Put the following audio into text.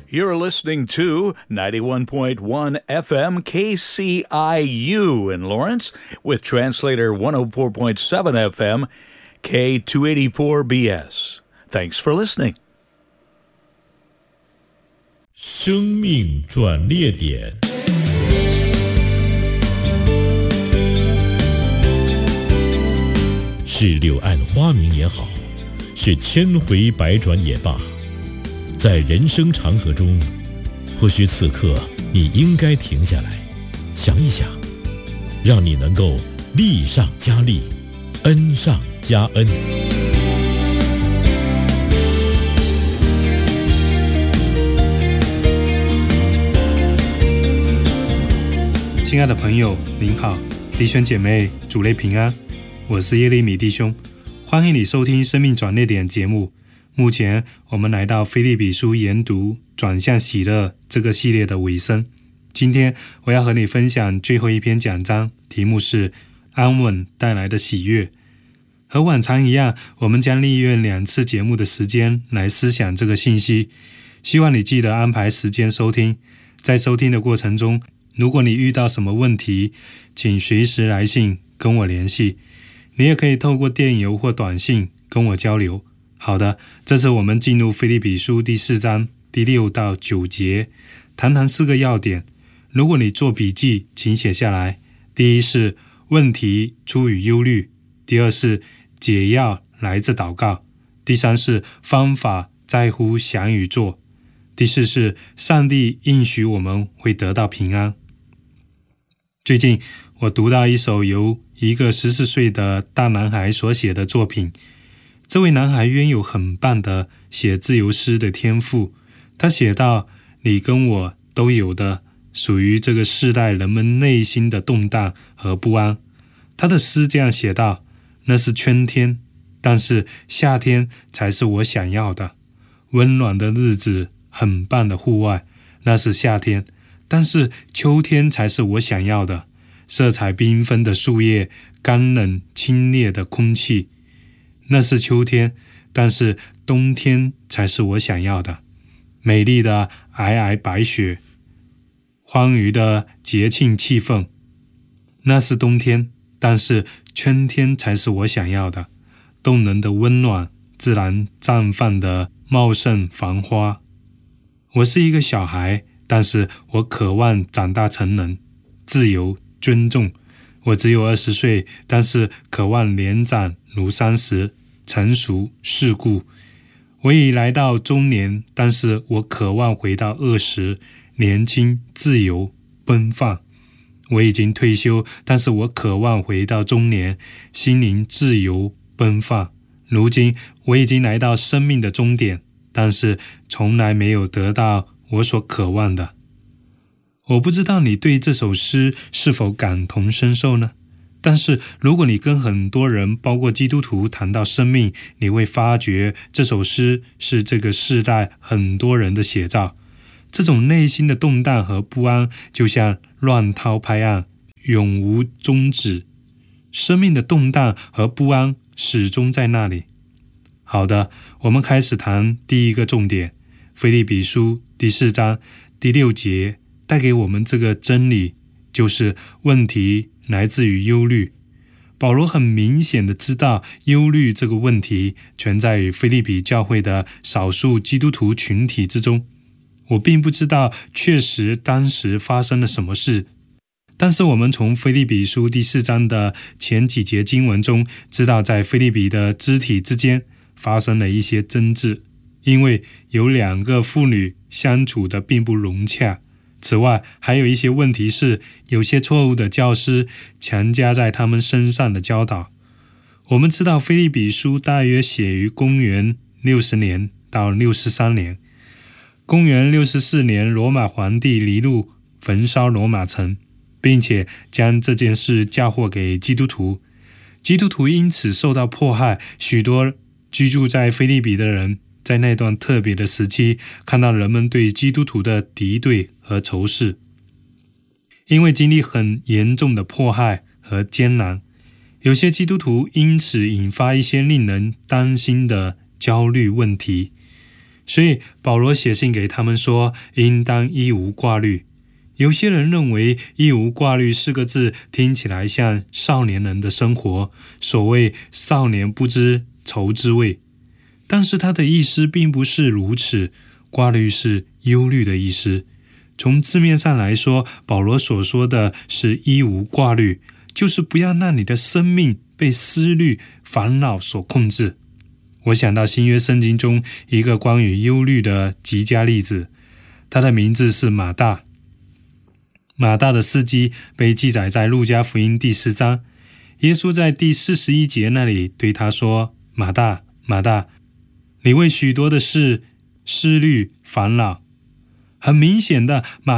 You're listening to 91.1 FM KCIU in Lawrence with translator 104.7 FM K284BS. Thanks for listening. 生命转捩点，是柳暗花明也好，是千回百转也罢，在人生长河中，或许此刻你应该停下来，想一想，让你能够利上加利，恩上加恩。 亲爱的朋友，您好，弟兄姐妹，主内平安，我是耶利米弟兄，欢迎你收听生命转捩点节目。目前我们来到腓立比书研读转向喜乐这个系列的尾声，今天我要和你分享最后一篇讲章，题目是安稳带来的喜悦。和往常一样，我们将利用2次节目的时间来思想这个信息，希望你记得安排时间收听。在收听的过程中，如果你遇到什么问题，请随时来信跟我联系，你也可以透过电邮或短信跟我交流。好的，这次我们进入腓立比书第4章第6到9节，谈谈4个要点。如果你做笔记，请写下来。第一是问题出于忧虑，第二是解药来自祷告，第三是方法在乎想与做，第四是上帝应许我们会得到平安。最近我读到一首由一个14岁的大男孩所写的作品，这位男孩拥有很棒的写自由诗的天赋。他写道，你跟我都有的属于这个世代人们内心的动荡和不安。他的诗这样写道，那是春天，但是夏天才是我想要的。温暖的日子，很棒的户外，那是夏天，但是秋天才是我想要的。色彩缤纷的树叶，干冷清冽的空气，那是秋天，但是冬天才是我想要的。美丽的皑皑白雪，欢愉的节庆气氛，那是冬天，但是春天才是我想要的。动人的温暖，自然绽放的茂盛繁花。我是一个小孩，但是我渴望长大成人，自由尊重。我只有20岁，但是渴望年长如30，成熟世故。我已来到中年，但是我渴望回到20，年轻自由奔放。我已经退休，但是我渴望回到中年，心灵自由奔放。如今我已经来到生命的终点，但是从来没有得到我所渴望的。我不知道你对这首诗是否感同身受呢？但是如果你跟很多人，包括基督徒谈到生命，你会发觉这首诗是这个世代很多人的写照。这种内心的动荡和不安，就像乱涛拍岸，永无终止。生命的动荡和不安始终在那里。好的，我们开始谈第一个重点，腓立比书第4章第6节带给我们这个真理，就是问题来自于忧虑。保罗很明显的知道忧虑这个问题存在于腓立比教会的少数基督徒群体之中。我并不知道确实当时发生了什么事，但是我们从腓立比书第4章的前几节经文中知道，在腓立比的肢体之间发生了一些争执，因为有2个妇女相处的并不融洽。此外，还有一些问题是有些错误的教师强加在他们身上的教导。我们知道腓立比书大约写于公元60年到63年。公元64年，罗马皇帝尼禄焚烧罗马城，并且将这件事嫁祸给基督徒。基督徒因此受到迫害，许多居住在腓立比的人在那段特别的时期看到人们对基督徒的敌对和仇视。因为经历很严重的迫害和艰难，有些基督徒因此引发一些令人担心的焦虑问题。 所以保罗写信给他们说，应当一无挂虑。有些人认为一无挂虑4个字听起来像少年人的生活，所谓少年不知愁滋味，但是他的意思并不是如此。挂虑是忧虑的意思，从字面上来说，保罗所说的是一无挂虑，就是不要让你的生命被思虑烦恼所控制。我想到新约圣经中一个关于忧虑的极佳例子，他的名字是马大。马大的事迹被记载在路加福音第4章。耶稣在第41节那里对他说，马大，马大，你为许多的事思虑烦恼。很明显的，马